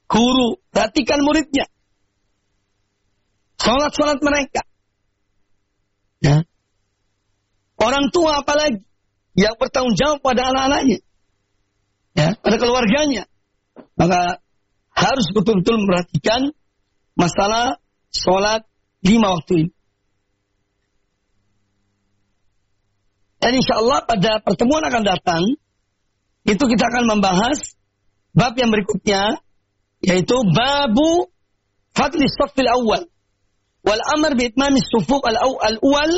guru, perhatikan muridnya. Sholat mereka. Ya. Orang tua apalagi yang bertanggung jawab pada anak-anaknya, ya, pada keluarganya. Maka harus betul-betul memperhatikan masalah sholat 5 waktu ini. Dan insya Allah pada pertemuan akan datang, itu kita akan membahas bab yang berikutnya, yaitu babu fadli shaffil awal wal amr bi itmami sufuf al-awwal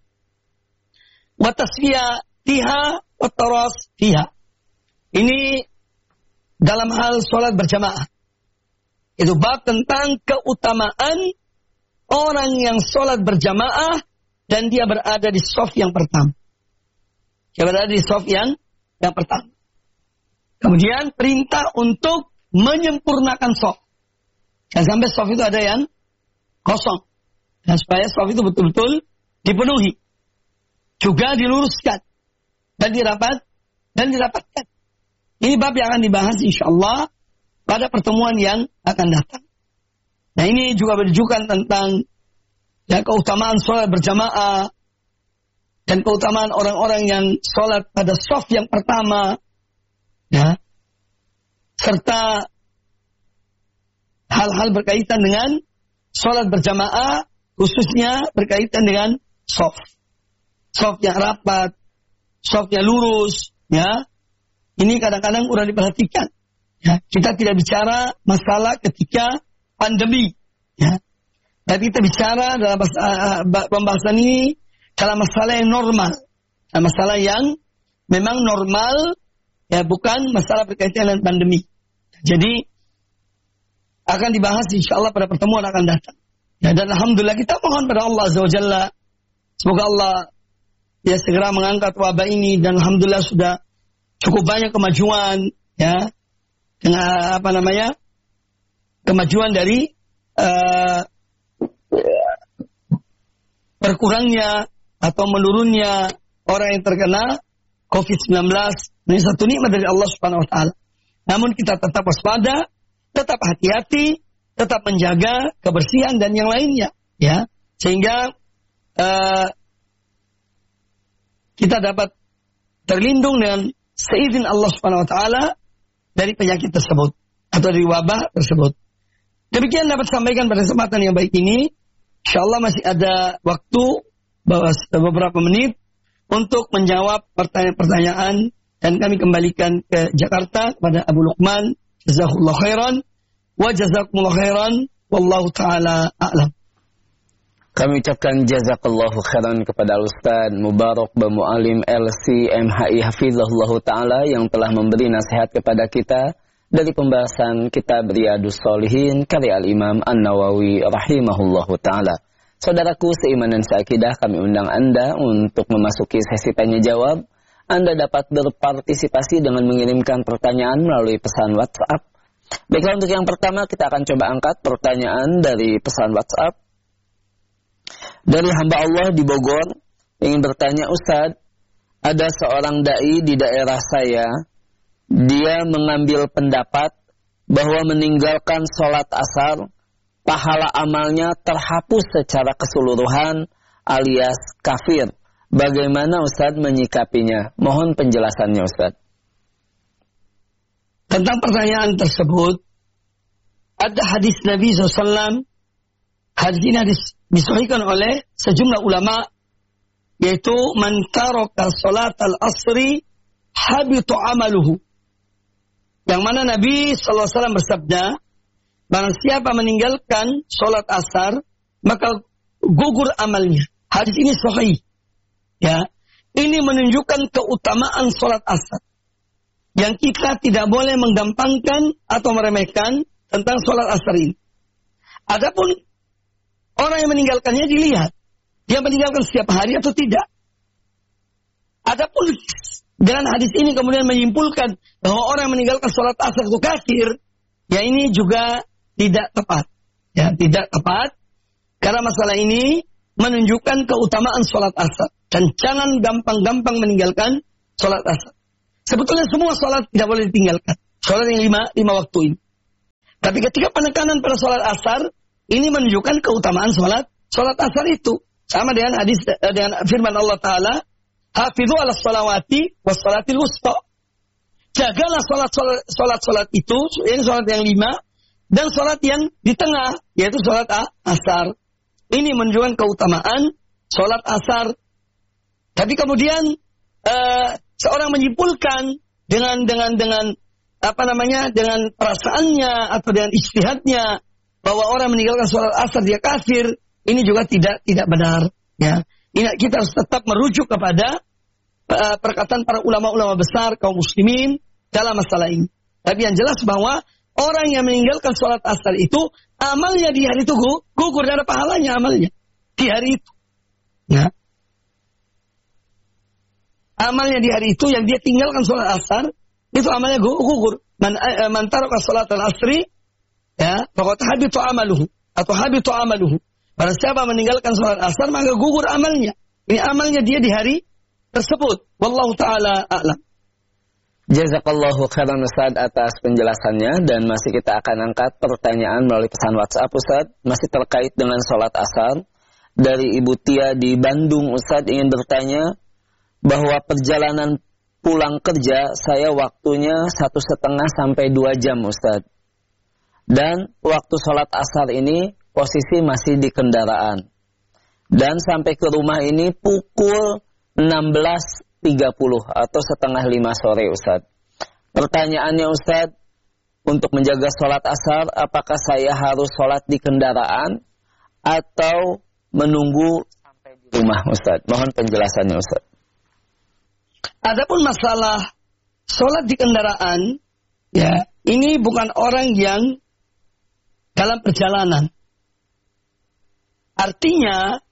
wa tasfiyatiha wa taras fiha. Ini dalam hal sholat berjamaah. Itu bab tentang keutamaan orang yang sholat berjamaah dan dia berada di shaf yang pertama. Dia berada di shaf yang pertama. Kemudian perintah untuk menyempurnakan shaf. Jangan sampai shaf itu ada yang kosong. Dan supaya shaf itu betul-betul dipenuhi. Juga diluruskan. Dan dirapatkan. Ini bab yang akan dibahas insyaAllah pada pertemuan yang akan datang. Nah ini juga menunjukkan tentang ya, keutamaan sholat berjamaah. Dan keutamaan orang-orang yang sholat pada shaf yang pertama. Ya, serta hal-hal berkaitan dengan sholat berjamaah, khususnya berkaitan dengan shaf. Shaf yang rapat, shaf yang lurus, ya. Ini kadang-kadang kurang diperhatikan. Ya, kita tidak bicara masalah ketika pandemi, ya. Tapi kita bicara dalam pembahasan ini dalam masalah yang normal, dalam masalah yang memang normal. Ya, bukan masalah berkaitan dengan pandemi. Jadi akan dibahas insyaAllah pada pertemuan akan datang. Ya, dan alhamdulillah kita mohon pada Allah Azza wa Jalla, semoga Allah ya segera mengangkat wabah ini, dan alhamdulillah sudah cukup banyak kemajuan, ya, dengan kemajuan dari berkurangnya atau menurunnya orang yang terkena COVID-19. Ini satu nikmat dari Allah Subhanahu wa taala. Namun kita tetap waspada, tetap hati-hati, tetap menjaga kebersihan dan yang lainnya, ya. Sehingga kita dapat terlindung dengan seizin Allah Subhanahu wa taala dari penyakit tersebut atau dari wabah tersebut. Demikian dapat sampaikan pada kesempatan yang baik ini. Insyaallah masih ada waktu beberapa menit untuk menjawab pertanyaan-pertanyaan, dan kami kembalikan ke Jakarta kepada Abu Luqman. Jazakumullah khairan wa jazakumullah khairan wallahu taala a'lam. Kami ucapkan jazakallahu khairan kepada Ustaz Mubarak Mu'alim LCMHI Hafizahullah Ta'ala yang telah memberi nasihat kepada kita dari pembahasan kitab Riyadus Shalihin karya Al-Imam An-Nawawi rahimahullahu Ta'ala. Saudaraku seiman dan seakidah, kami undang Anda untuk memasuki sesi tanya jawab. Anda dapat berpartisipasi dengan mengirimkan pertanyaan melalui pesan WhatsApp. Baiklah, untuk yang pertama kita akan coba angkat pertanyaan dari pesan WhatsApp. Dari hamba Allah di Bogor, ingin bertanya, Ustadz, ada seorang da'i di daerah saya, dia mengambil pendapat bahwa meninggalkan sholat asar, pahala amalnya terhapus secara keseluruhan alias kafir. Bagaimana Ustadz menyikapinya? Mohon penjelasannya Ustadz. Tentang pertanyaan tersebut, ada hadis Nabi SAW. Hadis ini disahihkan oleh sejumlah ulama, yaitu man taraka salat al-asri habitu amaluhu. Yang mana Nabi SAW bersabda, barang siapa meninggalkan salat asar, maka gugur amalnya. Hadis ini sahih. Ya, ini menunjukkan keutamaan salat asar. Yang kita tidak boleh menggampangkan atau meremehkan tentang salat asar ini. Adapun orang yang meninggalkannya dilihat, dia meninggalkan setiap hari atau tidak. Adapun dengan hadis ini kemudian menyimpulkan bahwa orang yang meninggalkan salat asar itu kafir, ya ini juga tidak tepat. Ya, tidak tepat. Karena masalah ini menunjukkan keutamaan salat asar. Dan jangan gampang-gampang meninggalkan salat asar. Sebetulnya semua salat tidak boleh ditinggalkan. Salat yang lima waktu ini. Tapi ketika penekanan pada sholat asar, ini menunjukkan keutamaan sholat asar itu. Sama dengan hadis dengan firman Allah Ta'ala, hafidhu ala sholawati was sholatil wusta. Jagalah sholat itu, ini sholat yang 5, dan sholat yang di tengah, yaitu sholat asar. Ini menunjukkan keutamaan sholat asar. Tapi kemudian seorang menyimpulkan dengan dengan perasaannya atau dengan ijtihadnya bahwa orang meninggalkan sholat asar dia kafir, ini juga tidak benar. Ya, ini kita harus tetap merujuk kepada perkataan para ulama-ulama besar kaum muslimin dalam masalah ini. Tapi yang jelas bahwa orang yang meninggalkan sholat asar itu amalnya di hari itu gugur, dan ada pahalanya amalnya di hari itu. Ya. Amalnya di hari itu yang dia tinggalkan sholat asar, itu amalnya gugur. Man taraka sholat al-asri, ya, faqad habita amaluhu atau habita amaluhu. Barang siapa meninggalkan sholat asar, maka gugur amalnya. Ini amalnya dia di hari tersebut. Wallahu ta'ala a'lam. Jazakallahu khairan Ustaz atas penjelasannya, dan masih kita akan angkat pertanyaan melalui pesan WhatsApp Ustaz, masih terkait dengan sholat asar. Dari Ibu Tia di Bandung, Ustaz ingin bertanya bahwa perjalanan pulang kerja saya waktunya 1,5 sampai 2 jam Ustaz. Dan waktu sholat asar ini posisi masih di kendaraan. Dan sampai ke rumah ini pukul 16.30 atau 4:30 sore Ustaz. Pertanyaannya Ustaz, untuk menjaga sholat asar, apakah saya harus sholat di kendaraan atau menunggu sampai di rumah Ustaz? Mohon penjelasannya Ustaz. Adapun masalah sholat di kendaraan, ya, ini bukan orang yang dalam perjalanan. Artinya,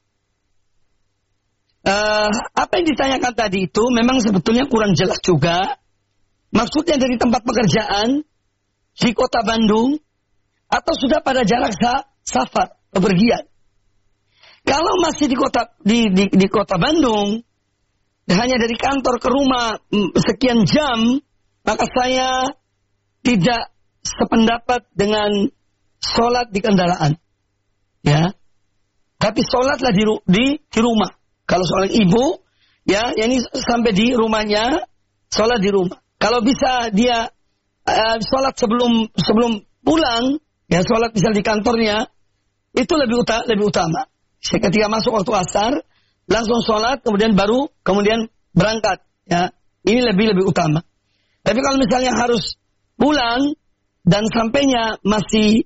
apa yang ditanyakan tadi itu memang sebetulnya kurang jelas juga. Maksudnya dari tempat pekerjaan di kota Bandung atau sudah pada jarak safar, bepergian. Kalau masih di kota Bandung, hanya dari kantor ke rumah sekian jam, maka saya tidak sependapat dengan sholat di kendaraan. Ya, tapi sholatlah di rumah. Kalau seorang ibu, ya, ini sampai di rumahnya, sholat di rumah. Kalau bisa dia sholat sebelum pulang, ya, sholat bisa di kantornya, itu lebih utama. Ketika masuk waktu asar, langsung sholat, kemudian berangkat. Ya, ini lebih utama. Tapi kalau misalnya harus pulang dan sampainya masih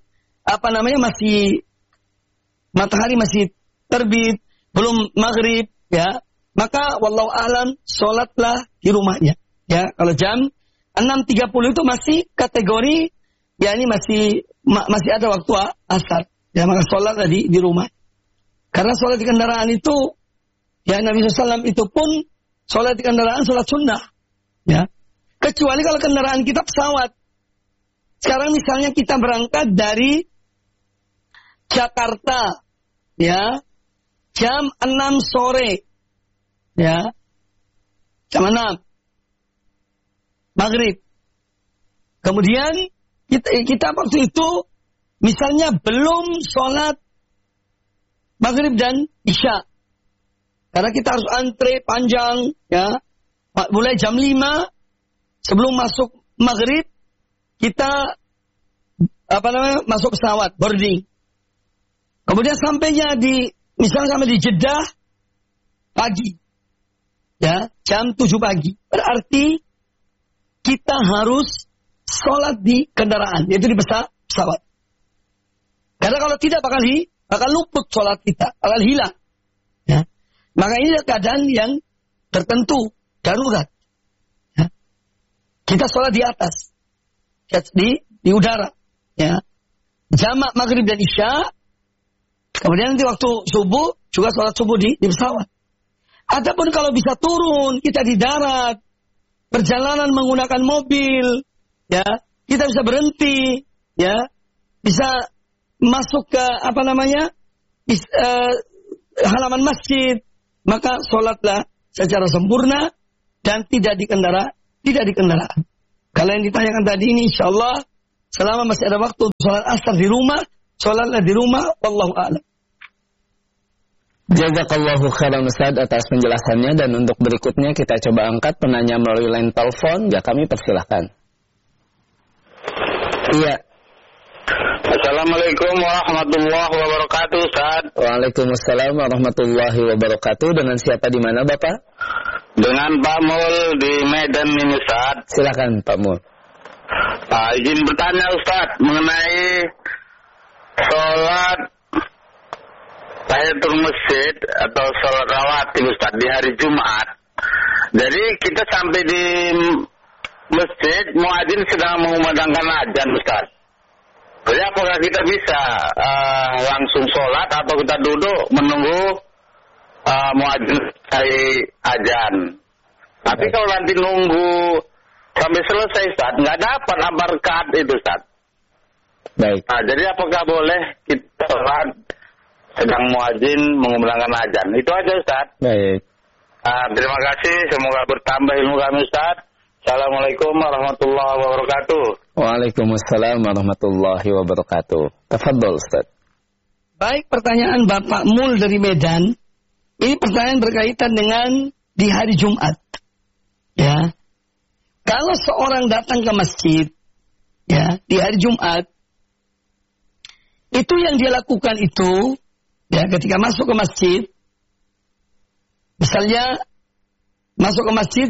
matahari masih terbit, belum maghrib, ya, maka wallahu a'lam sholatlah di rumahnya. Ya, kalau jam 6.30 itu masih kategori, ya, ini masih ada waktu asar. Ya, maka sholatlah di rumah. Karena sholat di kendaraan itu, ya, Nabi SAW itu pun sholat di kendaraan sholat sunnah. Ya. Kecuali kalau kendaraan kita pesawat. Sekarang misalnya kita berangkat dari Jakarta, ya, jam 6 sore. Ya. Jam 6. Maghrib. Kemudian kita waktu itu misalnya belum sholat Maghrib dan Isya. Karena kita harus antre panjang, ya. Mulai jam 5 sebelum masuk Maghrib kita masuk pesawat boarding. Kemudian sampainya misalnya sampai di Jeddah pagi. Ya, jam 7 pagi. Berarti kita harus sholat di kendaraan, yaitu di pesawat. Karena kalau tidak bakal luput sholat kita, bakal hilang. Ya. Maka ini keadaan yang tertentu, darurat. Ya. Kita sholat di atas, di udara. Ya. Jamak maghrib dan isya. Kemudian nanti waktu subuh juga sholat subuh di pesawat. Adapun kalau bisa turun, kita di darat, perjalanan menggunakan mobil, ya, kita bisa berhenti, ya, bisa masuk ke halaman masjid, maka sholatlah secara sempurna dan tidak di kendaraan. Kalau yang ditanyakan tadi ini, insya Allah selama masih ada waktu untuk sholat asar di rumah, sholatlah di rumah, wallahu a'lam. Jazakallahu khairan Ustaz atas penjelasannya, dan untuk berikutnya kita coba angkat penanya melalui line telepon. Ya, kami persilahkan. Iya. Assalamualaikum warahmatullahi wabarakatuh, Ustaz. Waalaikumsalam warahmatullahi wabarakatuh. Dengan siapa di mana, Bapak? Dengan Pak Mul di Medan ini, Ustaz. Silakan Pak Mul. Izin bertanya, Ustaz, mengenai sholat tahiyatul masjid atau sholat rawatib, Ustaz, di hari Jumat. Jadi kita sampai di masjid, muadzin sedang mengumandangkan azan, Ustaz. Jadi apakah kita bisa langsung sholat atau kita duduk menunggu muadzin selesai azan? Tapi kalau nanti nunggu sampai selesai, Ustaz, nggak dapat apa rakaat itu, Ustaz. Baik. Jadi apakah boleh kita sholat sedang muadzin mengumandangkan azan? Itu aja, Ustaz. Baik. Terima kasih, semoga bertambah ilmu kami, Ustaz. Assalamualaikum warahmatullahi wabarakatuh. Waalaikumsalam warahmatullahi wabarakatuh. Tafadhol, Ustaz. Baik, pertanyaan Bapak Mul dari Medan. Ini pertanyaan berkaitan dengan di hari Jumat. Ya. Kalau seorang datang ke masjid, ya, di hari Jumat, itu yang dia lakukan itu, ya, ketika masuk ke masjid, misalnya masuk ke masjid,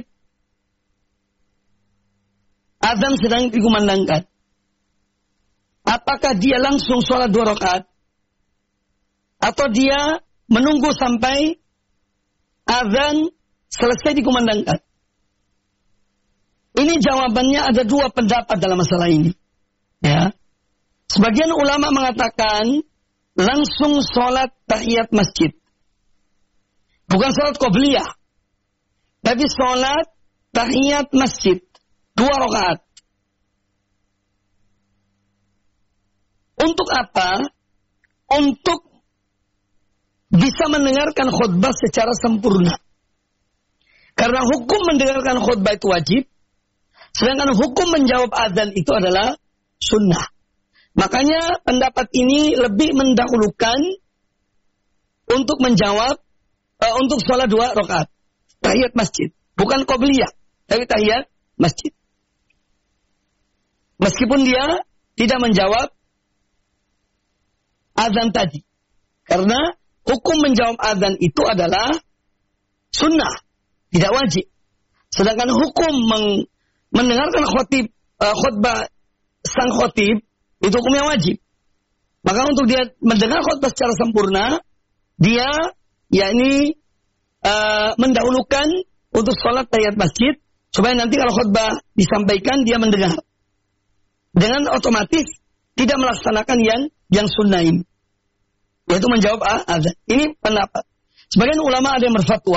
azan sedang dikumandangkan. Apakah dia langsung sholat 2 rakaat? Atau dia menunggu sampai azan selesai dikumandangkan? Ini jawabannya ada 2 pendapat dalam masalah ini. Ya. Sebagian ulama mengatakan langsung sholat tahiyat masjid. Bukan sholat qobliyah. Tapi sholat tahiyat masjid. 2 rakaat. Untuk apa? Untuk bisa mendengarkan khutbah secara sempurna. Karena hukum mendengarkan khutbah itu wajib. Sedangkan hukum menjawab azan itu adalah sunnah. Makanya pendapat ini lebih mendahulukan untuk menjawab, untuk sholat 2 rakaat. Tahiyat masjid. Bukan qobliyah, tapi tahiyat masjid. Meskipun dia tidak menjawab azan tadi. Karena hukum menjawab azan itu adalah sunnah, tidak wajib. Sedangkan hukum mendengarkan khutbah sang khotib itu hukumnya wajib. Maka untuk dia mendengar khutbah secara sempurna, dia yakni mendahulukan untuk sholat tahiyat masjid supaya nanti kalau khutbah disampaikan dia mendengar. Dengan otomatis tidak melaksanakan yang sunnah ini, yaitu menjawab azan. Ini pendapat. Sebagian ulama ada yang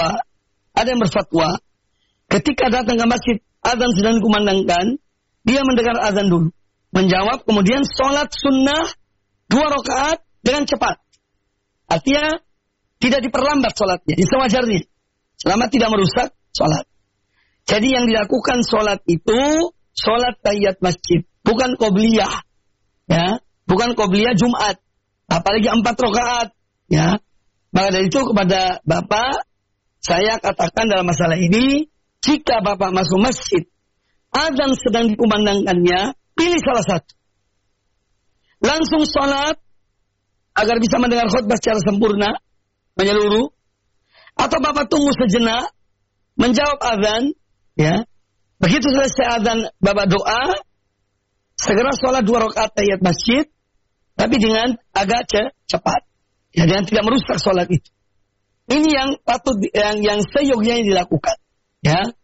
berfatwa ketika datang ke masjid azan sedang dikumandangkan, dia mendengar azan dulu, menjawab, kemudian sholat sunnah 2 rakaat dengan cepat. Artinya tidak diperlambat sholatnya, sewajarnya, selama tidak merusak sholat. Jadi yang dilakukan sholat itu sholat tahiyat masjid, bukan qobliyah, ya, bukan qobliyah Jumat, apalagi 4 rakaat, ya. Maka dari itu kepada Bapak saya katakan dalam masalah ini, jika Bapak masuk masjid, azan sedang dikumandangkannya, pilih salah satu. Langsung sholat agar bisa mendengar khutbah secara sempurna, menyeluruh. Atau Bapak tunggu sejenak, menjawab azan, ya. Begitu selesai azan, Bapak doa, segera sholat 2 rakaat tahiyat masjid, tapi dengan agak cepat, ya, dengan tidak merusak sholat itu. Ini yang patut, yang seyogyanya dilakukan, ya.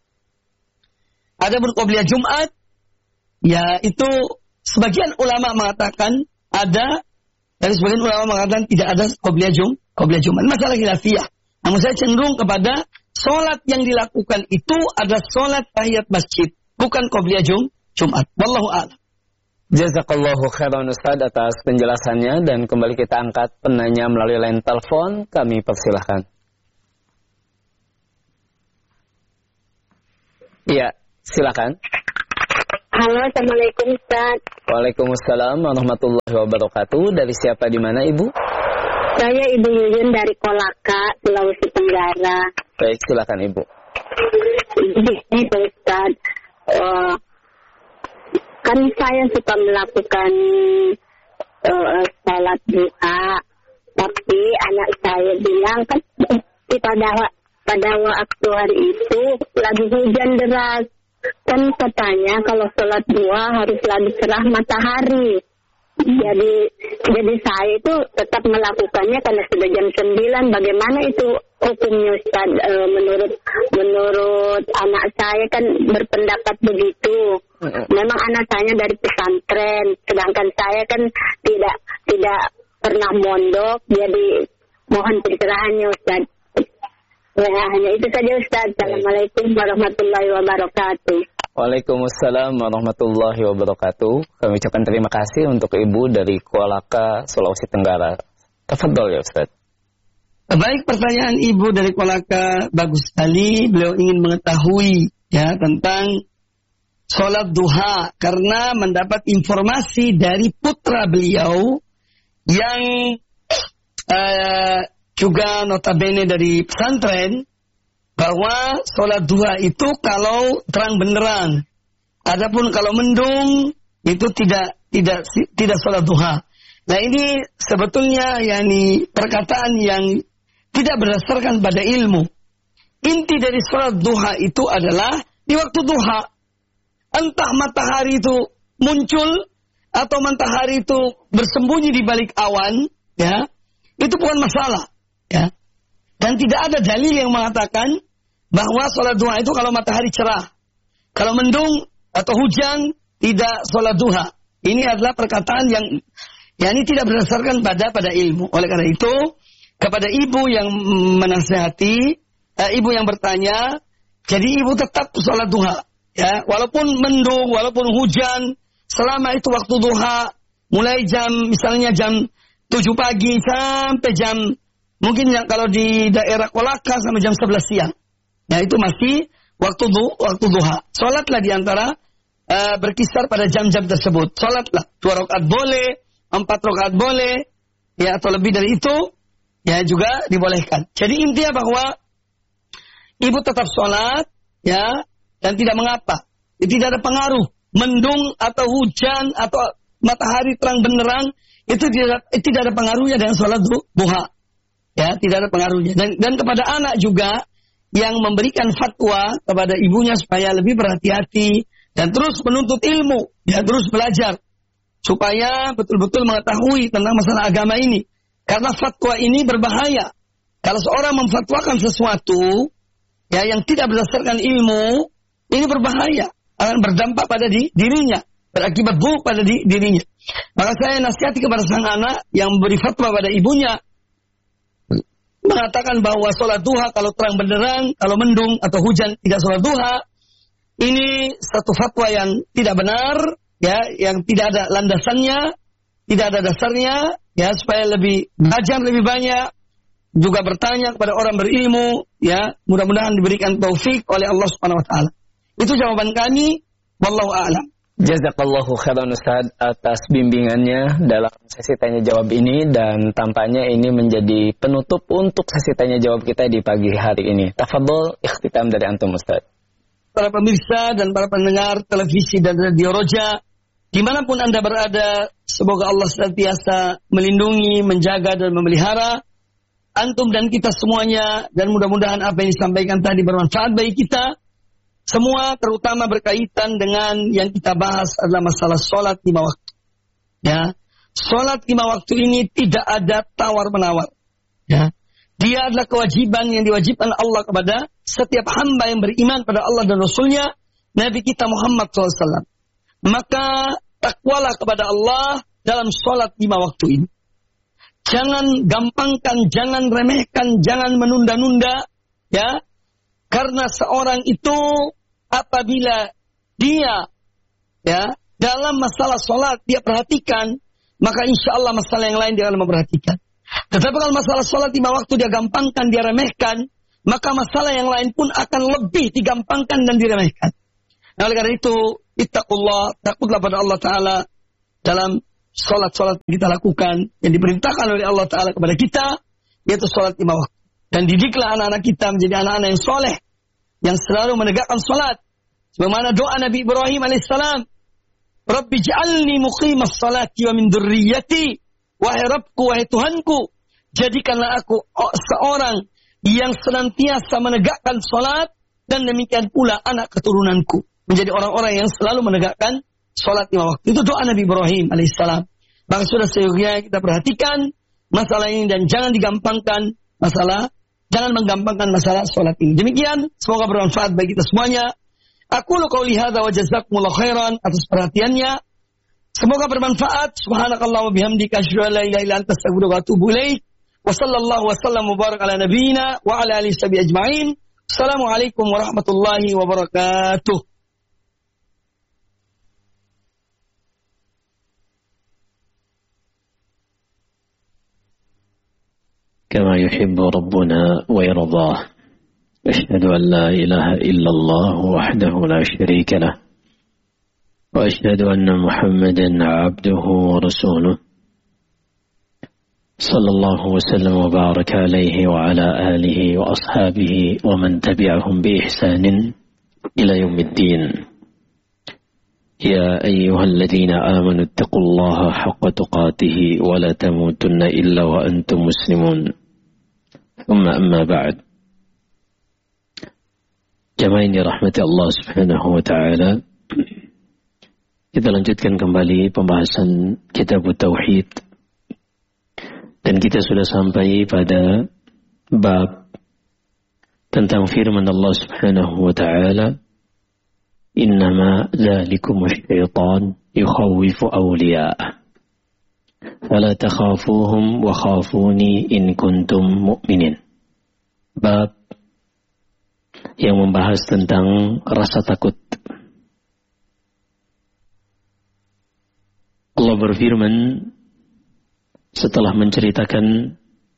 Ada berqobliyah Jumat, ya, itu sebagian ulama mengatakan ada, dan sebagian ulama mengatakan tidak ada qobliyah Jumat. Masalah khilafiyah. Namun saya cenderung kepada sholat yang dilakukan itu ada sholat tahiyat masjid, bukan qobliyah Jumat. Wallahu a'lam. Jazakallahu khairan Ustaz atas penjelasannya, dan kembali kita angkat penanya melalui line telepon. Kami persilahkan. Iya, silakan. Halo, Assalamualaikum Ustaz. Waalaikumsalam warahmatullahi wabarakatuh. Dari siapa, di mana Ibu? Saya Ibu Yuyun dari Kolaka, Sulawesi Tenggara. Baik, silakan Ibu. Ini Ustaz, kan saya suka melakukan salat duha, tapi anak saya bilang kan pada waktu hari itu lagi hujan deras. Kan katanya kalau sholat duha harus lagi cerah matahari. Jadi saya itu tetap melakukannya karena sudah jam 9. Bagaimana itu hukumnya Ustaz? Menurut anak saya kan berpendapat begitu. Memang anak saya dari pesantren, sedangkan saya kan tidak pernah mondok. Jadi mohon pencerahannya Ustaz. Ya, hanya itu saja Ustaz. Assalamualaikum warahmatullahi wabarakatuh. Waalaikumsalam warahmatullahi wabarakatuh. Kami ucapkan terima kasih untuk Ibu dari Kolaka, Sulawesi Tenggara. Tafadhol ya Ustaz. Baik, pertanyaan Ibu dari Kolaka bagus sekali. Beliau ingin mengetahui ya tentang sholat duha karena mendapat informasi dari putra beliau yang juga notabene dari pesantren bahwa sholat duha itu kalau terang benderang. Adapun kalau mendung itu tidak sholat duha. Nah ini sebetulnya yakni perkataan yang tidak berdasarkan pada ilmu. Inti dari sholat duha itu adalah di waktu duha. Entah matahari itu muncul atau matahari itu bersembunyi di balik awan, ya, itu bukan masalah. Ya. Dan tidak ada dalil yang mengatakan bahwa sholat duha itu kalau matahari cerah. Kalau mendung atau hujan tidak sholat duha. Ini adalah perkataan yang ini tidak berdasarkan pada ilmu. Oleh karena itu kepada ibu yang menasihati, ibu yang bertanya, jadi ibu tetap sholat duha. Ya, walaupun mendung, walaupun hujan, selama itu waktu duha, mulai misalnya jam 7 pagi sampai mungkin kalau di daerah Kolaka sampai jam 11 siang. Nah itu masih waktu duha. Sholatlah di antara berkisar pada jam-jam tersebut. Sholatlah 2 rakaat boleh, 4 rakaat boleh, ya atau lebih dari itu, ya juga dibolehkan. Jadi intinya bahwa ibu tetap sholat, ya, dan tidak mengapa. Tidak ada pengaruh. Mendung atau hujan atau matahari terang benderang, itu tidak ada pengaruhnya dengan sholat duha. Ya, tidak ada pengaruhnya. Dan kepada anak juga yang memberikan fatwa kepada ibunya supaya lebih berhati-hati dan terus menuntut ilmu, ya terus belajar supaya betul-betul mengetahui tentang masalah agama ini. Karena fatwa ini berbahaya. Kalau seorang memfatwakan sesuatu ya yang tidak berdasarkan ilmu, ini berbahaya, akan berdampak pada dirinya, berakibat buruk pada dirinya. Maka saya nasihati kepada sang anak yang memberi fatwa pada ibunya, mengatakan bahwa sholat duha kalau terang benderang, kalau mendung atau hujan tidak sholat duha, ini satu fatwa yang tidak benar, ya, yang tidak ada landasannya, tidak ada dasarnya, ya, supaya lebih belajar lebih banyak, juga bertanya kepada orang berilmu, ya, mudah-mudahan diberikan taufik oleh Allah Subhanahu Wa Taala. Itu jawaban kami, wallahu a'lam. Jazakallahu khairan Ustaz atas bimbingannya dalam sesi tanya jawab ini, dan tampaknya ini menjadi penutup untuk sesi tanya jawab kita di pagi hari ini. Tafadhol ikhtitam dari antum Ustaz. Para pemirsa dan para pendengar televisi dan radio Roja, dimanapun Anda berada, semoga Allah senantiasa melindungi, menjaga dan memelihara antum dan kita semuanya, dan mudah-mudahan apa yang disampaikan tadi bermanfaat bagi kita semua, terutama berkaitan dengan yang kita bahas adalah masalah sholat 5 waktu. Ya, sholat 5 waktu ini tidak ada tawar-menawar. Ya, dia adalah kewajiban yang diwajibkan Allah kepada setiap hamba yang beriman pada Allah dan Rasulnya, Nabi kita Muhammad SAW. Maka takwalah kepada Allah dalam sholat 5 waktu ini. Jangan gampangkan, jangan remehkan, jangan menunda-nunda, ya. Karena seorang itu apabila dia, ya, dalam masalah sholat dia perhatikan, maka insya Allah masalah yang lain dia akan memperhatikan. Tetapi kalau masalah sholat 5 waktu dia gampangkan, dia remehkan, maka masalah yang lain pun akan lebih digampangkan dan diremehkan. Nah, oleh karena itu Ittaqullah, takutlah pada Allah Ta'ala dalam sholat-sholat yang kita lakukan, yang diperintahkan oleh Allah Ta'ala kepada kita, yaitu sholat 5 waktu. Dan didiklah anak-anak kita menjadi anak-anak yang soleh, yang selalu menegakkan sholat. Sebagaimana doa Nabi Ibrahim alaihissalam, Rabbi ja'alni muqimas salati wa min dzurriyyati, wahai Rabbku, wahai Tuhanku, jadikanlah aku seorang yang senantiasa menegakkan sholat, dan demikian pula anak keturunanku menjadi orang-orang yang selalu menegakkan sholat 5 waktu. Itu doa Nabi Ibrahim alaihissalam. Maka sudah seyogianya kita perhatikan masalah ini dan jangan digampangkan jangan menggampangkan masalah sholat ini. Demikian, semoga bermanfaat bagi kita semuanya. Aku qauli hadza wa jazakumullahu khairan atas perhatiannya. Semoga bermanfaat. Subhanakallah wa bihamdika asyhadu an la ilaha illa anta astaghfiruka wa atubu ilaik. Wa sallallahu wa sallam wa barak ala nabiyyina wa ala alihi washabihi ajma'in. Assalamualaikum warahmatullahi wabarakatuh. كما يحب ربنا ويرضاه أشهد أن لا إله إلا الله وحده لا شريك له وأشهد أن محمدا عبده ورسوله صلى الله وسلم وبارك عليه وعلى آله وأصحابه ومن تبعهم بإحسان إلى يوم الدين. يا أيها الذين آمنوا اتقوا الله حق تقاته ولا تموتن إلا وأنتم مسلمون. ثم أما بعد. Jamaah yang dirahmati Allah Subhanahu wa taala, kita lanjutkan kembali pembahasan Kitab Tauhid, dan kita sudah sampai pada bab tentang firman Allah Subhanahu wa taala, innama dzalikumus syaitan yukhawwifu awliya'ah fala takhafuhum wa khafuni in kuntum mu'minin. Bab yang membahas tentang rasa takut. Allah berfirman setelah menceritakan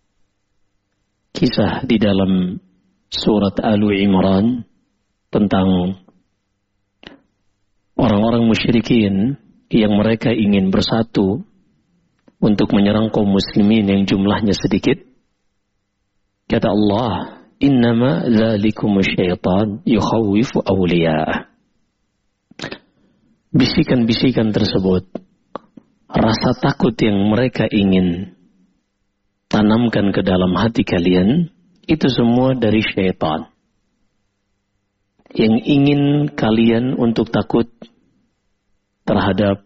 kisah di dalam surat Al-Imran tentang orang-orang musyrikin yang mereka ingin bersatu untuk menyerang kaum muslimin yang jumlahnya sedikit. Kata Allah, innama dzalikumus syaitan yukhawwifu awliya'ah. Bisikan-bisikan tersebut, rasa takut yang mereka ingin tanamkan ke dalam hati kalian, itu semua dari syaitan yang ingin kalian untuk takut terhadap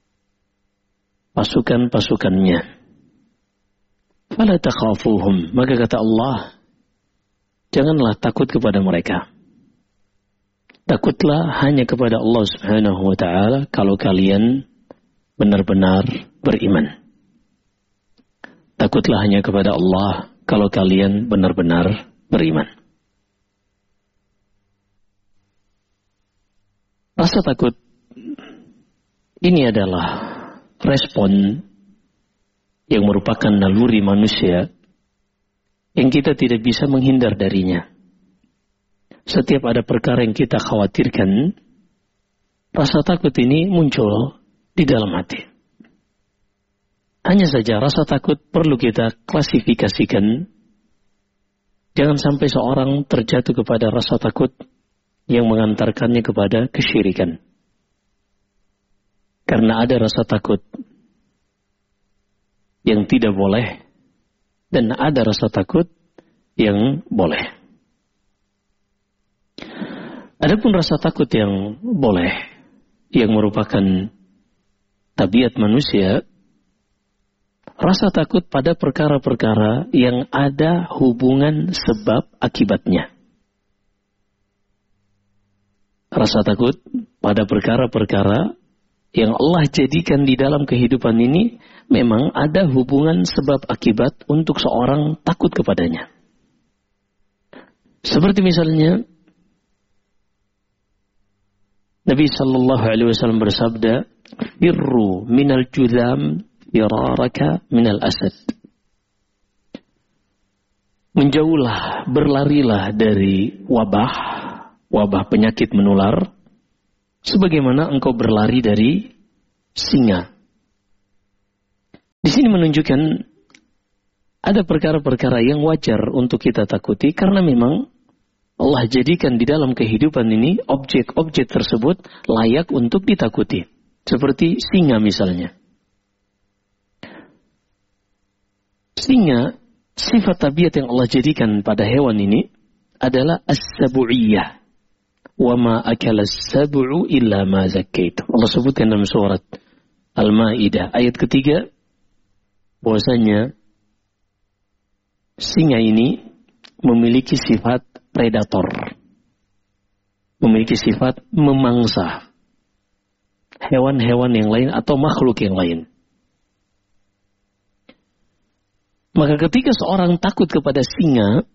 pasukan-pasukannya. Fala takhafuhum, maka kata Allah, janganlah takut kepada mereka. Takutlah hanya kepada Allah Subhanahu wa taala kalau kalian benar-benar beriman. Takutlah hanya kepada Allah kalau kalian benar-benar beriman. Rasa takut ini adalah respon yang merupakan naluri manusia yang kita tidak bisa menghindar darinya. Setiap ada perkara yang kita khawatirkan, rasa takut ini muncul di dalam hati. Hanya saja rasa takut perlu kita klasifikasikan. Jangan sampai seorang terjatuh kepada rasa takut yang mengantarkannya kepada kesyirikan. Karena ada rasa takut yang tidak boleh dan ada rasa takut yang boleh. Adapun rasa takut yang boleh, yang merupakan tabiat manusia, rasa takut pada perkara-perkara yang ada hubungan sebab akibatnya. Rasa takut pada perkara-perkara yang Allah jadikan di dalam kehidupan ini memang ada hubungan sebab akibat untuk seorang takut kepadanya. Seperti misalnya Nabi sallallahu alaihi wasallam bersabda, "Firru minal judham firaraka minal asad." Menjauhlah, berlarilah dari wabah penyakit menular sebagaimana engkau berlari dari singa. Di sini menunjukkan ada perkara-perkara yang wajar untuk kita takuti karena memang Allah jadikan di dalam kehidupan ini objek-objek tersebut layak untuk ditakuti. Seperti singa misalnya. Singa, sifat tabiat yang Allah jadikan pada hewan ini adalah as-sabu'iyah. Wa ma akala as-sabu'u illa ma zakkaitu. Allah sebutkan dalam surat Al-Maidah ayat ketiga bahwasanya singa ini memiliki sifat predator. Memiliki sifat memangsa hewan-hewan yang lain atau makhluk yang lain. Maka ketika seorang takut kepada singa,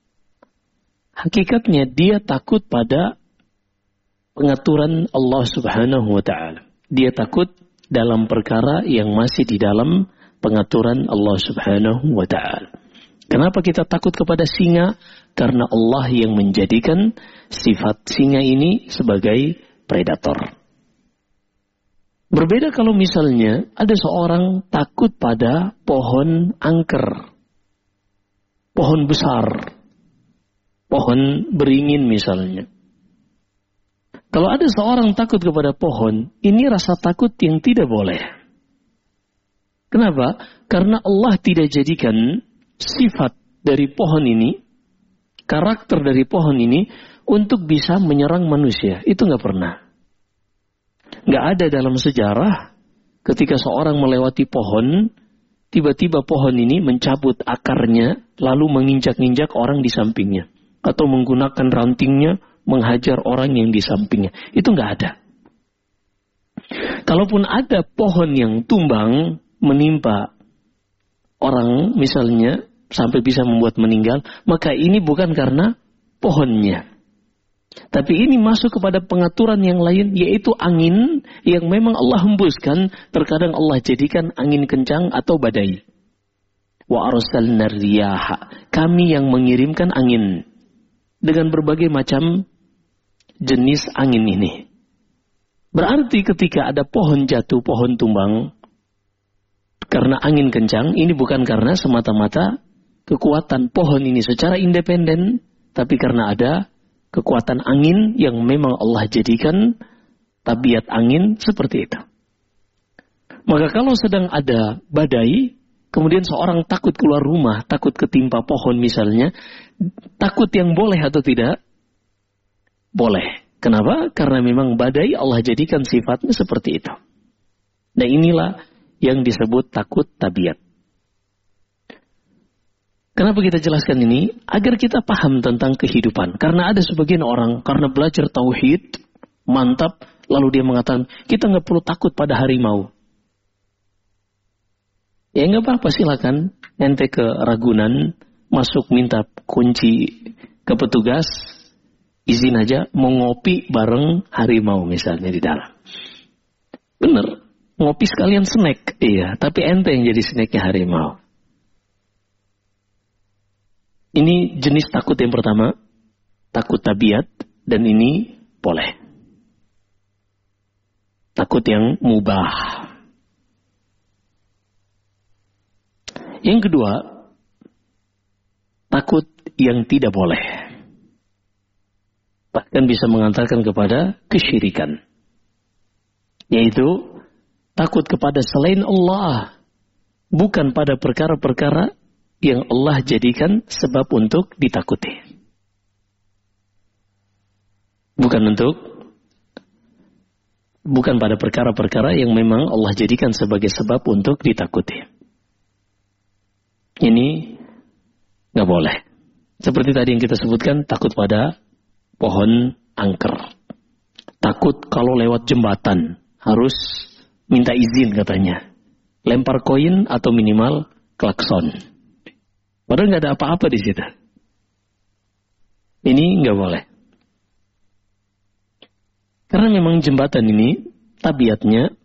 hakikatnya dia takut pada pengaturan Allah Subhanahu wa ta'ala. Dia takut dalam perkara yang masih di dalam pengaturan Allah Subhanahu wa ta'ala. Kenapa kita takut kepada singa? Karena Allah yang menjadikan sifat singa ini sebagai predator. Berbeda kalau misalnya ada seorang takut pada pohon angker. Pohon besar. Pohon beringin misalnya. Kalau ada seorang takut kepada pohon, ini rasa takut yang tidak boleh. Kenapa? Karena Allah tidak jadikan sifat dari pohon ini, karakter dari pohon ini untuk bisa menyerang manusia. Itu nggak pernah. Nggak ada dalam sejarah ketika seorang melewati pohon, tiba-tiba pohon ini mencabut akarnya, lalu menginjak-injak orang di sampingnya. Atau menggunakan rantingnya, menghajar orang yang di sampingnya. Itu nggak ada. Kalaupun ada pohon yang tumbang, menimpa orang misalnya, sampai bisa membuat meninggal, maka ini bukan karena pohonnya. Tapi ini masuk kepada pengaturan yang lain, yaitu angin yang memang Allah hembuskan. Terkadang Allah jadikan angin kencang atau badai. Wa arsalna riyaha. Kami yang mengirimkan angin dengan berbagai macam jenis angin ini. Berarti ketika ada pohon jatuh, pohon tumbang karena angin kencang, ini bukan karena semata-mata kekuatan pohon ini secara independen, tapi karena ada kekuatan angin yang memang Allah jadikan tabiat angin seperti itu. Maka kalau sedang ada badai, kemudian seorang takut keluar rumah, takut ketimpa pohon misalnya, takut yang boleh atau tidak? Boleh. Kenapa? Karena memang badai Allah jadikan sifatnya seperti itu. Nah inilah yang disebut takut tabiat. Kenapa kita jelaskan ini? Agar kita paham tentang kehidupan. Karena ada sebagian orang, karena belajar tauhid, mantap, lalu dia mengatakan, kita nggak perlu takut pada harimau. Ya nggak apa-apa, silakan. Ente ke Ragunan, masuk minta kunci ke petugas, izin aja, mau ngopi bareng harimau misalnya di dalam. Bener, ngopi sekalian snack, iya. Tapi ente yang jadi snacknya harimau. Ini jenis takut yang pertama, takut tabiat, dan ini boleh. Takut yang mubah. Yang kedua, takut yang tidak boleh. Bahkan bisa mengantarkan kepada kesyirikan. Yaitu, takut kepada selain Allah. Bukan pada perkara-perkara yang Allah jadikan sebab untuk ditakuti. Bukan pada perkara-perkara yang memang Allah jadikan sebagai sebab untuk ditakuti. Ini nggak boleh. Seperti tadi yang kita sebutkan, takut pada pohon angker. Takut kalau lewat jembatan, harus minta izin katanya. Lempar koin atau minimal klakson. Padahal nggak ada apa-apa di situ. Ini nggak boleh. Karena memang jembatan ini tabiatnya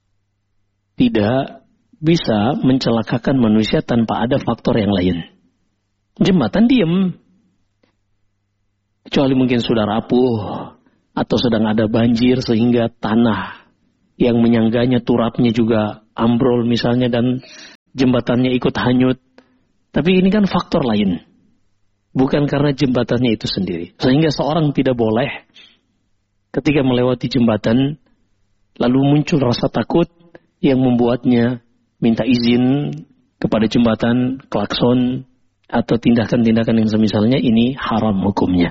tidak bisa mencelakakan manusia tanpa ada faktor yang lain. Jembatan diem. Kecuali mungkin sudah rapuh atau sedang ada banjir sehingga tanah yang menyangganya, turapnya juga ambrol misalnya dan jembatannya ikut hanyut. Tapi ini kan faktor lain, bukan karena jembatannya itu sendiri. Sehingga seorang tidak boleh ketika melewati jembatan lalu muncul rasa takut yang membuatnya minta izin kepada jembatan, klakson, atau tindakan-tindakan yang semisalnya. Ini haram hukumnya.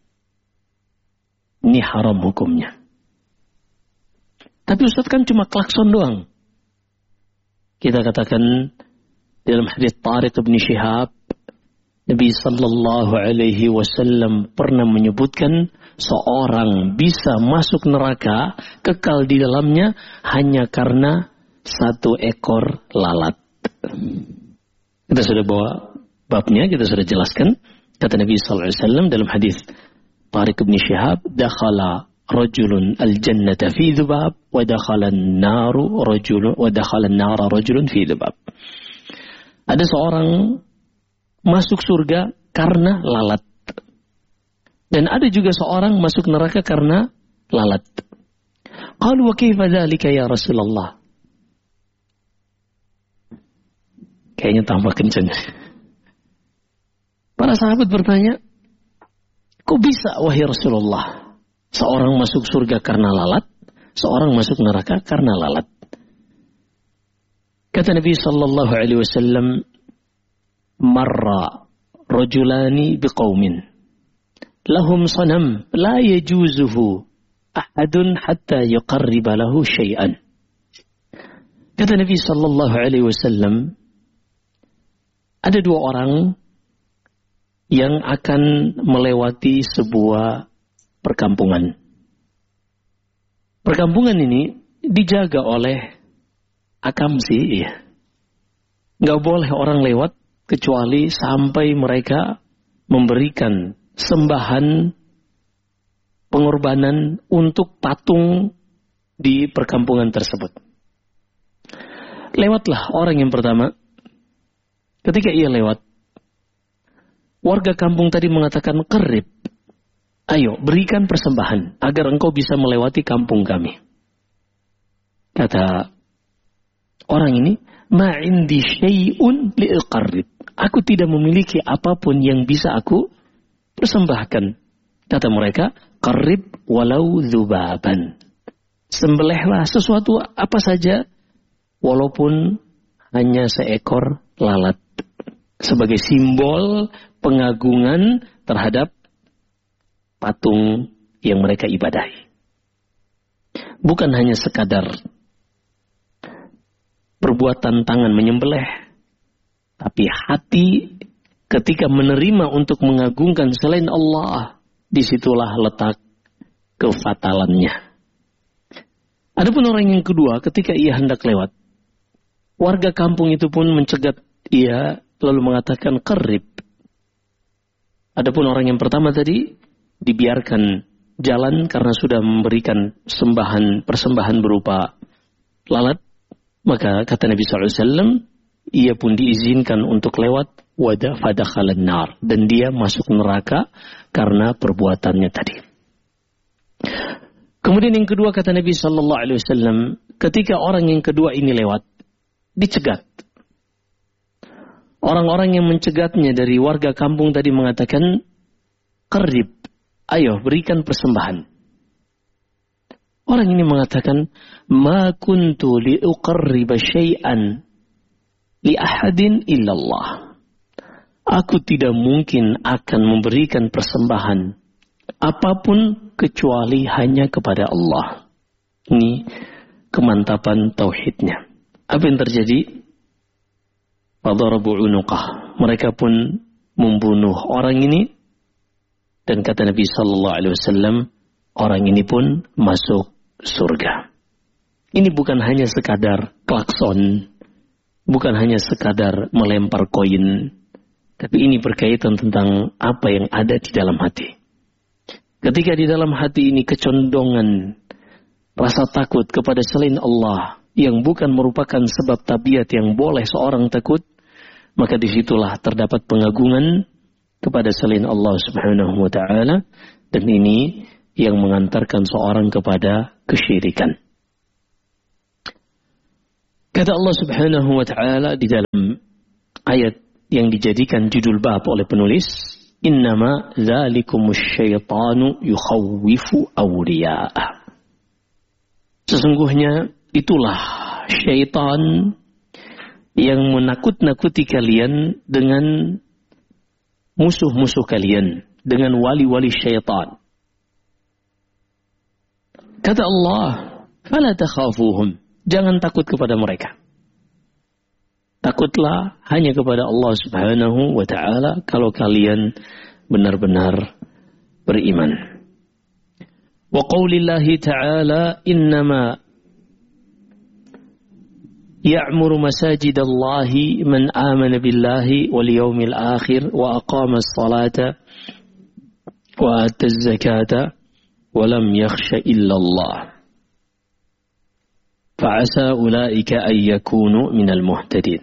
Ini haram hukumnya. Tapi Ustaz kan cuma klakson doang. Kita katakan dalam hadits Tariq bin Syihab, Nabi sallallahu alaihi wasallam pernah menyebutkan seorang bisa masuk neraka kekal di dalamnya hanya karena satu ekor lalat. Kita sudah bawa babnya, kita sudah jelaskan. Kata Nabi sallallahu alaihi wasallam dalam hadis Tariq bin Syihab, dakhala rajulun al-jannata fi dhubab wa dakhala an-naru rajulun fi dhubab. Ada seorang masuk surga karena lalat. Dan ada juga seorang masuk neraka karena lalat. Qalu wa kaifa dzalika ya Rasulullah? Kayaknya tambah kencang. Para sahabat bertanya, kok bisa wahai Rasulullah? Seorang masuk surga karena lalat, seorang masuk neraka karena lalat. Kata Nabi sallallahu alaihi wasallam, marra rajulani biqaumin lahum sanam la yajuzuhu ahadun hatta yuqarriba lahu syai'an. Kata Nabi sallallahu alaihi wasallam, ada dua orang yang akan melewati sebuah perkampungan. Perkampungan ini dijaga oleh akamsi, ya. Nggak boleh orang lewat kecuali sampai mereka memberikan sembahan pengorbanan untuk patung di perkampungan tersebut. Lewatlah orang yang pertama. Ketika ia lewat, warga kampung tadi mengatakan, "Qarib, ayo berikan persembahan agar engkau bisa melewati kampung kami." Kata orang ini, "Ma indi syai'un li'qarrib." Aku tidak memiliki apapun yang bisa aku persembahkan. Kata mereka, "Qarrib walau dzubaban." Sembelihlah sesuatu apa saja walaupun hanya seekor lalat sebagai simbol pengagungan terhadap patung yang mereka ibadahi. Bukan hanya sekadar perbuatan tangan menyembelih, tapi hati ketika menerima untuk mengagungkan selain Allah, disitulah letak kefatalannya. Adapun orang yang kedua, ketika ia hendak lewat, warga kampung itu pun mencegat ia lalu mengatakan, "Qarib." Adapun orang yang pertama tadi dibiarkan jalan karena sudah memberikan persembahan berupa lalat, maka kata Nabi SAW, ia pun diizinkan untuk lewat fadakhalan nar, dan dia masuk neraka karena perbuatannya tadi. Kemudian yang kedua kata Nabi SAW, ketika orang yang kedua ini lewat, dicegat. Orang-orang yang mencegatnya dari warga kampung tadi mengatakan, "Qarib, ayo berikan persembahan." Orang ini mengatakan, "Ma kuntu liuqarriba syai'an li ahadin illallah." Aku tidak mungkin akan memberikan persembahan apapun kecuali hanya kepada Allah. Ini kemantapan tauhidnya. Apa yang terjadi? Fadarabu unuqah. Mereka pun membunuh orang ini, dan kata Nabi sallallahu alaihi wasallam, orang ini pun masuk surga. Ini bukan hanya sekadar klakson, bukan hanya sekadar melempar koin, tapi ini berkaitan tentang apa yang ada di dalam hati. Ketika di dalam hati ini kecondongan, rasa takut kepada selain Allah yang bukan merupakan sebab tabiat yang boleh seorang takut, maka disitulah terdapat pengagungan kepada selain Allah Subhanahu wa Ta'ala, dan ini yang mengantarkan seorang kepada kesyirikan. Kata Allah Subhanahu wa taala di dalam ayat yang dijadikan judul bab oleh penulis, innama dzalikumus syaitanu yukhawwifu awliya'ah. Sesungguhnya itulah syaitan yang menakut-nakuti kalian dengan musuh-musuh kalian, dengan wali-wali syaitan. Kata Allah, fala takhafuhum, jangan takut kepada mereka. Takutlah hanya kepada Allah Subhanahu wa taala kalau kalian benar-benar beriman. Wa qaulillahi ta'ala innama ya'muru masajidallahi man amana billahi wal yawmil akhir wa aqama as-salata wa ata az-zakata wa lam yakhsha illa Allah. Fa'asa ulaika ay yakunu minal muhtadin.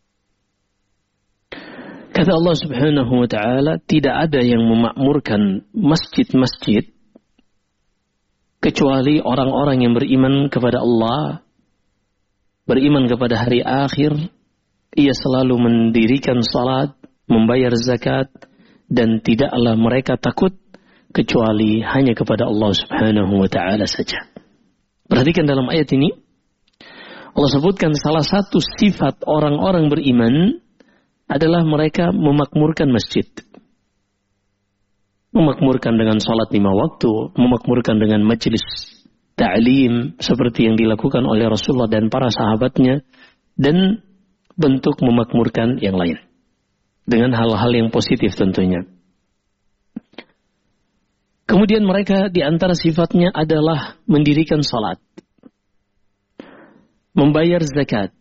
Kata Allah Subhanahu wa taala, tidak ada yang memakmurkan masjid-masjid kecuali orang-orang yang beriman kepada Allah, beriman kepada hari akhir, ia selalu mendirikan salat, membayar zakat, dan tidaklah mereka takut kecuali hanya kepada Allah Subhanahu wa taala saja. Perhatikan dalam ayat ini, Allah sebutkan salah satu sifat orang-orang beriman adalah mereka memakmurkan masjid. Memakmurkan dengan salat 5 waktu, memakmurkan dengan majelis ta'lim seperti yang dilakukan oleh Rasulullah dan para sahabatnya, dan bentuk memakmurkan yang lain dengan hal-hal yang positif tentunya. Kemudian mereka di antara sifatnya adalah mendirikan salat, membayar zakat,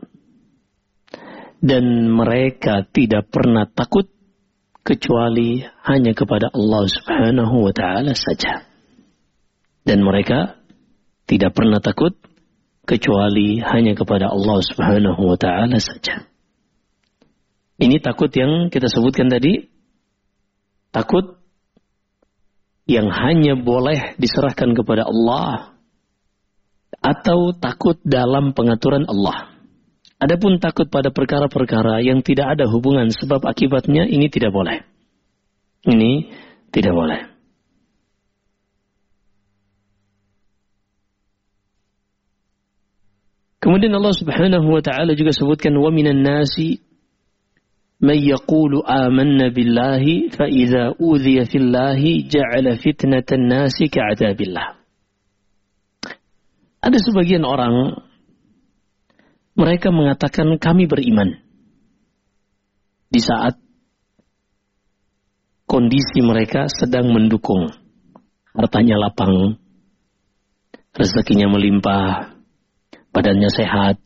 dan mereka tidak pernah takut kecuali hanya kepada Allah Subhanahu wa taala saja. Dan mereka tidak pernah takut kecuali hanya kepada Allah Subhanahu wa taala saja. Ini takut yang kita sebutkan tadi, takut yang hanya boleh diserahkan kepada Allah atau takut dalam pengaturan Allah. Adapun takut pada perkara-perkara yang tidak ada hubungan sebab akibatnya, ini tidak boleh. Ini tidak boleh. Kemudian Allah Subhanahu wa taala juga sebutkan, wa minan nasi man yaqulu amanna billahi fa idza udhiya fillahi ja'ala fitnatan nasi ka'adabillah. Ada sebagian orang, mereka mengatakan kami beriman di saat kondisi mereka sedang mendukung, hartanya lapang, rezekinya melimpah, badannya sehat,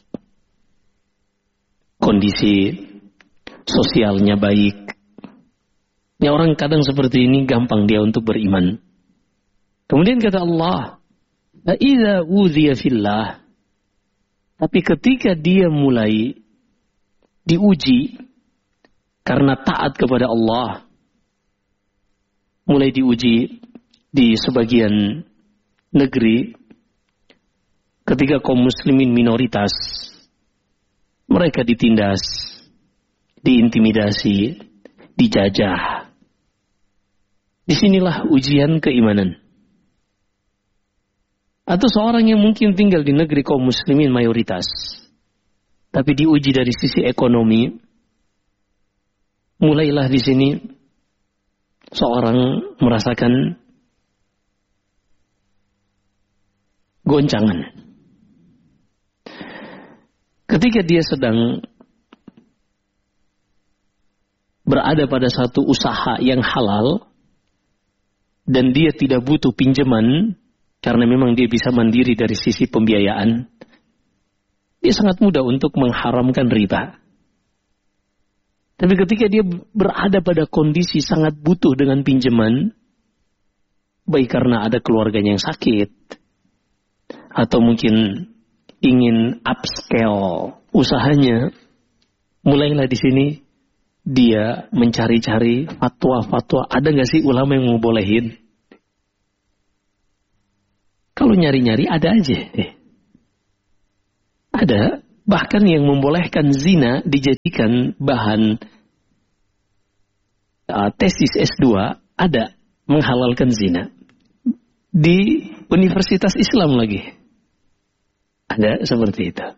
kondisi sosialnya baik. Ya, orang kadang seperti ini gampang dia untuk beriman. Kemudian kata Allah, "La idza udhiya fillah." Tapi ketika dia mulai diuji karena taat kepada Allah, mulai diuji di sebagian negeri, ketika kaum muslimin minoritas, mereka ditindas, diintimidasi, dijajah. Disinilah ujian keimanan. Atau seorang yang mungkin tinggal di negeri kaum muslimin mayoritas, tapi diuji dari sisi ekonomi, mulailah di sini seorang merasakan goncangan. Ketika dia sedang berada pada satu usaha yang halal, dan dia tidak butuh pinjaman, karena memang dia bisa mandiri dari sisi pembiayaan, dia sangat mudah untuk mengharamkan riba. Tapi ketika dia berada pada kondisi sangat butuh dengan pinjaman, baik karena ada keluarganya yang sakit, atau mungkin ingin upscale usahanya, mulailah di sini dia mencari-cari fatwa-fatwa. Ada nggak sih ulama yang mau bolehin? Kalau nyari-nyari ada aja. Ada. Bahkan yang membolehkan zina dijadikan bahan tesis S2, ada menghalalkan zina. Di Universitas Islam lagi. Ada seperti itu.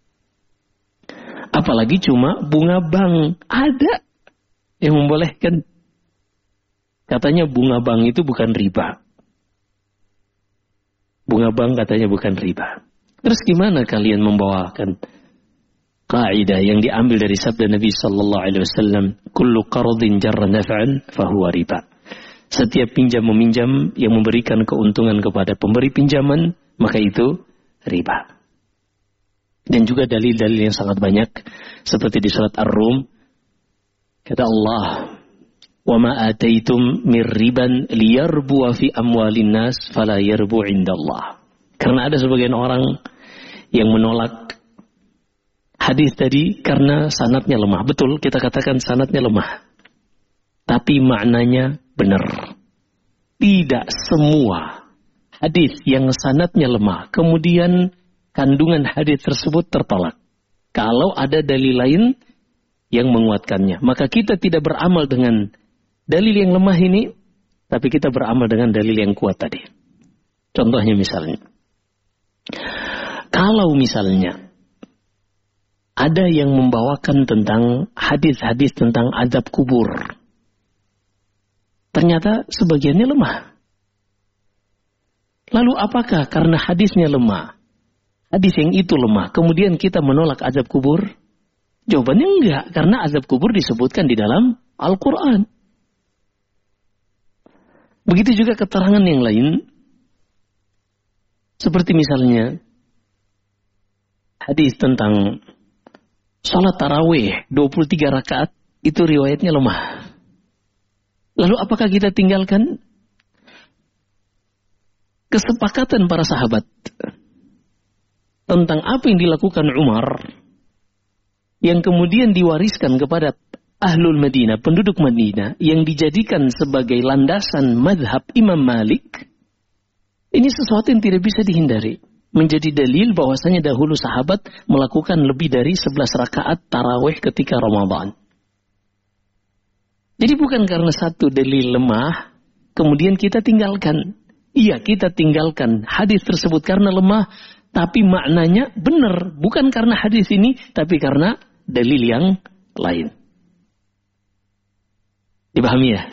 Apalagi cuma bunga bank. Ada yang membolehkan. Katanya bunga bank itu bukan riba. Bunga bank katanya bukan riba. Terus gimana kalian membawakan kaidah yang diambil dari sabda Nabi sallallahu alaihi wasallam, kullu qardin jarra naf'an fahuwa riba. Setiap pinjam meminjam yang memberikan keuntungan kepada pemberi pinjaman, maka itu riba. Dan juga dalil-dalil yang sangat banyak seperti di surat Ar-Rum, kata Allah, wa ma ataitum mir riban liyarbu fi amwalin nas fala yarbu indallah. Karena ada sebagian orang yang menolak hadis tadi karena sanadnya lemah. Betul, kita katakan sanadnya lemah. Tapi maknanya benar. Tidak semua hadis yang sanadnya lemah, kemudian kandungan hadis tersebut tertolak. Kalau ada dalil lain yang menguatkannya, maka kita tidak beramal dengan dalil yang lemah ini, tapi kita beramal dengan dalil yang kuat tadi. Contohnya misalnya, kalau misalnya ada yang membawakan tentang hadis-hadis tentang azab kubur, ternyata sebagiannya lemah. Lalu apakah karena hadisnya lemah, hadis yang itu lemah, kemudian kita menolak azab kubur? Jawabannya enggak, karena azab kubur disebutkan di dalam Al-Quran. Begitu juga keterangan yang lain, seperti misalnya hadis tentang salat tarawih 23 rakaat, itu riwayatnya lemah. Lalu apakah kita tinggalkan? Kesepakatan para sahabat tentang apa yang dilakukan Umar, yang kemudian diwariskan kepada Ahlul Madinah, penduduk Madinah, yang dijadikan sebagai landasan madhab Imam Malik, ini sesuatu yang tidak bisa dihindari. Menjadi dalil bahwasanya dahulu sahabat melakukan lebih dari 11 rakaat tarawih ketika Ramadan. Jadi bukan karena satu dalil lemah, kemudian kita tinggalkan. Iya, kita tinggalkan hadis tersebut karena lemah, tapi maknanya benar. Bukan karena hadis ini, tapi karena dalil yang lain. Dipahami ya?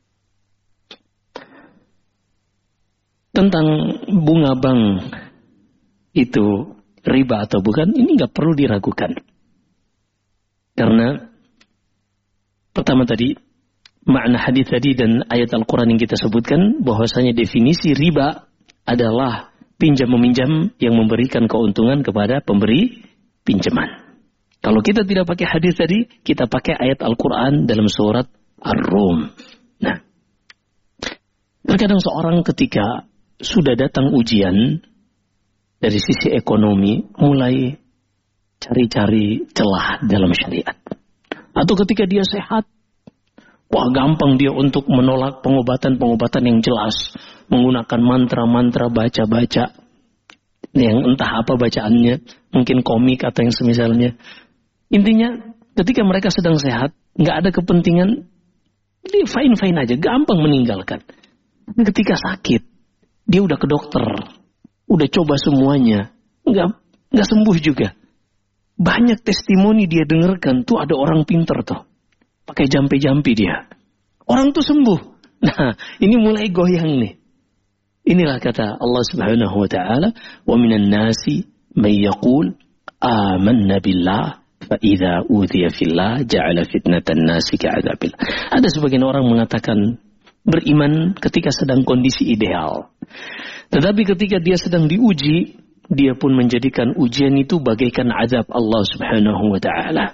Tentang bunga bank itu riba atau bukan, ini nggak perlu diragukan. Karena pertama tadi, makna hadis tadi dan ayat Al-Quran yang kita sebutkan, bahwasanya definisi riba adalah pinjam-meminjam yang memberikan keuntungan kepada pemberi pinjaman. Kalau kita tidak pakai hadis tadi, kita pakai ayat Al-Quran dalam surat Ar-Rum. Nah, terkadang seorang ketika sudah datang ujian dari sisi ekonomi, mulai cari-cari celah dalam syariat. Atau ketika dia sehat, wah gampang dia untuk menolak pengobatan-pengobatan yang jelas. Menggunakan mantra-mantra, baca-baca. Yang entah apa bacaannya. Mungkin komik atau yang semisalnya. Intinya ketika mereka sedang sehat, nggak ada kepentingan, dia fine-fine aja, gampang meninggalkan. Ketika sakit, dia udah ke dokter, udah coba semuanya, nggak sembuh juga. Banyak testimoni dia dengarkan, tuh ada orang pinter tuh. Pakai jampi-jampi dia. Orang tuh sembuh. Nah, ini mulai goyang nih. Inilah kata Allah Subhanahu wa taala, "Wa minan nasi may yaqul amanna billah fa idza udhiya fillah ja'ala fitnatan nasi ka'adzabil." Ada sebagian orang mengatakan beriman ketika sedang kondisi ideal. Tetapi ketika dia sedang diuji, dia pun menjadikan ujian itu bagaikan azab Allah Subhanahu wa taala.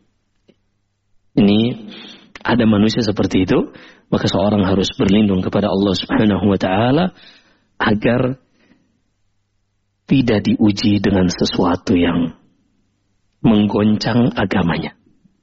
Ini ada manusia seperti itu, maka seorang harus berlindung kepada Allah Subhanahu wa taala agar tidak diuji dengan sesuatu yang menggoncang agamanya.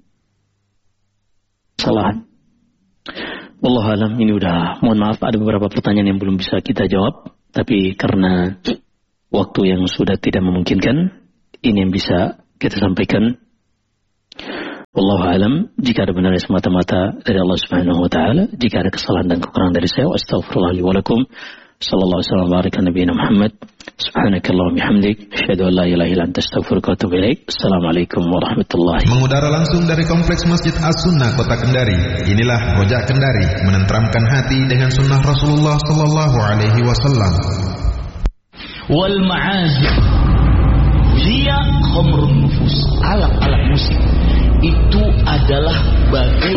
Salah. Wallahu alam, ini udah, mohon maaf ada beberapa pertanyaan yang belum bisa kita jawab. Tapi karena waktu yang sudah tidak memungkinkan, ini yang bisa kita sampaikan. Wallahu alam. Jika ada benarnya semata-mata dari Allah Subhanahu wa taala, jika ada kesalahan dan kekurangan dari saya, astaghfirullah li wa lakum. Sallallahu alaihi wasallam baraka nabiyina Muhammad. Subhanakallahumma bihamdik, asyhadu an la ilaha illa anta, astaghfiruka wa atubu ilaik. Assalamualaikum warahmatullahi wabarakatuh. Mengudara langsung dari Kompleks Masjid As-Sunnah Kota Kendari. Inilah Rojak Kendari, menenteramkan hati dengan sunnah Rasulullah sallallahu alaihi wasallam. Wal ma'azif hiya khamrun nufus. Alat-alat musik itu adalah bagian